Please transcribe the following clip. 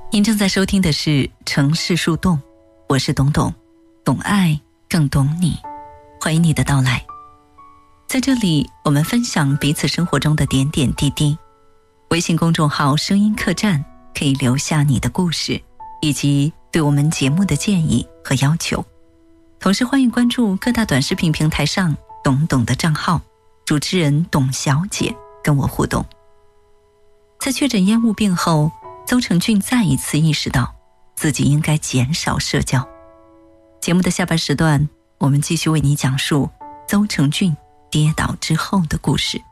您正在收听的是城市树洞，我是董董，懂爱更懂你，欢迎你的到来。在这里我们分享彼此生活中的点点滴滴。微信公众号声音客栈可以留下你的故事以及对我们节目的建议和要求，同时欢迎关注各大短视频平台上董董的账号，主持人董小姐跟我互动。在确诊烟雾病后，邹成俊再一次意识到自己应该减少社交。节目的下半时段，我们继续为你讲述邹成俊跌倒之后的故事。